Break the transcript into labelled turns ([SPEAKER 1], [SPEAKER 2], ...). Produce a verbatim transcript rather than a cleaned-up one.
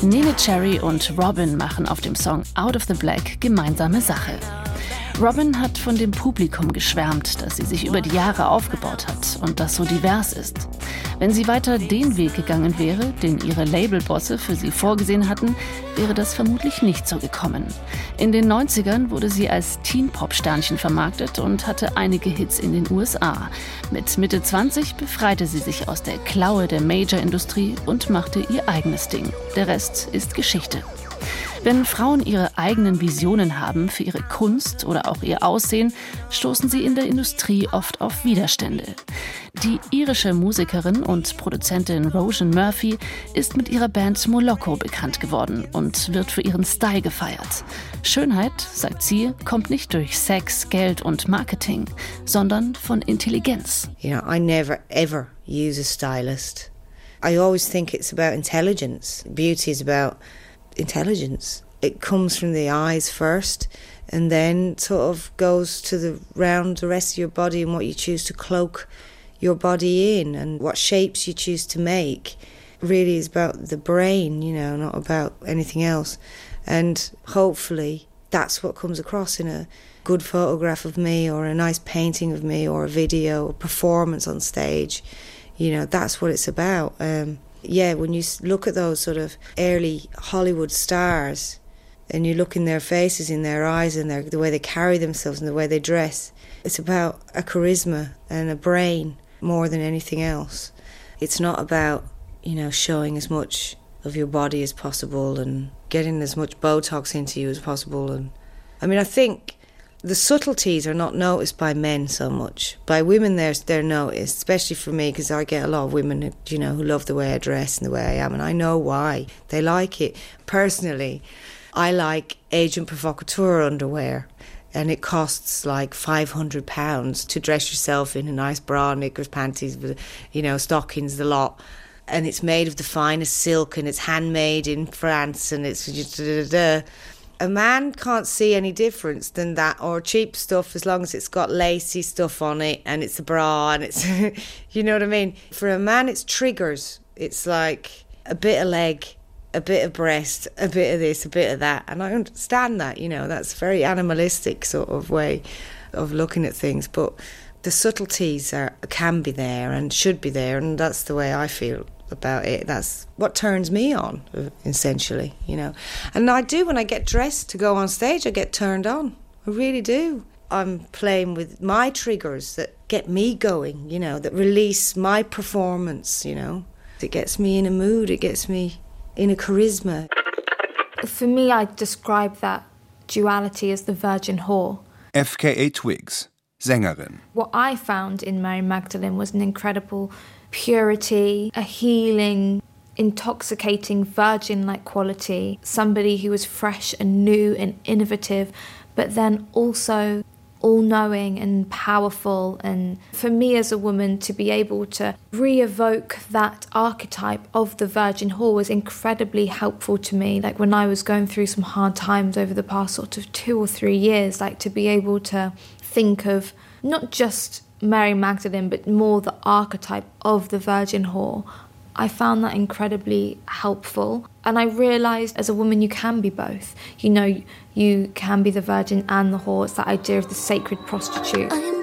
[SPEAKER 1] Neneh Cherry und Robyn machen auf dem Song Out of the Black gemeinsame Sache. Robyn hat von dem Publikum geschwärmt, das sie sich über die Jahre aufgebaut hat und das so divers ist. Wenn sie weiter den Weg gegangen wäre, den ihre Labelbosse für sie vorgesehen hatten, wäre das vermutlich nicht so gekommen. In den neunzigern wurde sie als Teen-Pop-Sternchen vermarktet und hatte einige Hits in den U S A. Mit Mitte zwanzig befreite sie sich aus der Klaue der Major-Industrie und machte ihr eigenes Ding. Der Rest ist Geschichte. Wenn Frauen ihre eigenen Visionen haben für ihre Kunst oder auch ihr Aussehen, stoßen sie in der Industrie oft auf Widerstände. Die irische Musikerin und Produzentin Róisín Murphy ist mit ihrer Band Moloko bekannt geworden und wird für ihren Style gefeiert. Schönheit, sagt sie, kommt nicht durch Sex, Geld und Marketing, sondern von Intelligenz.
[SPEAKER 2] You know, I never ever use a stylist. I always think it's about intelligence. Beauty is about intelligence. It comes from the eyes first and then sort of goes to the round the rest of your body and what you choose to cloak your body in and what shapes you choose to make really is about the brain, you know, not about anything else. And hopefully that's what comes across in a good photograph of me or a nice painting of me or a video, a performance on stage. You know, that's what it's about. Um, Yeah, when you look at those sort of early Hollywood stars and you look in their faces, in their eyes and their, the way they carry themselves and the way they dress, it's about a charisma and a brain more than anything else. It's not about, you know, showing as much of your body as possible and getting as much Botox into you as possible. And I mean, I think the subtleties are not noticed by men so much. By women, they're, they're noticed, especially for me, because I get a lot of women who, you know, who love the way I dress and the way I am, and I know why. They like it. Personally, I like agent provocateur underwear, and it costs like five hundred pounds to dress yourself in a nice bra, knickers, panties, you know, stockings, the lot. And it's made of the finest silk, and it's handmade in France, and it's just da, da, da. A man can't see any difference than that or cheap stuff as long as it's got lacy stuff on it and it's a bra and it's, you know what I mean? For a man, it's triggers. It's like a bit of leg, a bit of breast, a bit of this, a bit of that. And I understand that, you know, that's a very animalistic sort of way of looking at things. But the subtleties are can be there and should be there, and that's the way I feel about it. That's what turns me on, essentially, you know. And I do, when I get dressed to go on stage, I get turned on. I really do. I'm playing with my triggers that get me going, you know, that release my performance, you know. It gets me in a mood, it gets me in a charisma.
[SPEAKER 3] For me, I describe that duality as the virgin whore.
[SPEAKER 4] F K A Twigs, Sängerin.
[SPEAKER 3] What I found in Mary Magdalene was an incredible purity, a healing, intoxicating, virgin-like quality, somebody who was fresh and new and innovative, but then also all-knowing and powerful. And for me as a woman to be able to re-evoke that archetype of the virgin whore was incredibly helpful to me. Like when I was going through some hard times over the past sort of two or three years, like to be able to think of not just Mary Magdalene, but more the archetype of the virgin whore. I found that incredibly helpful. And I realised as a woman you can be both. You know, you can be the virgin and the whore. It's that idea of the sacred prostitute.
[SPEAKER 5] I am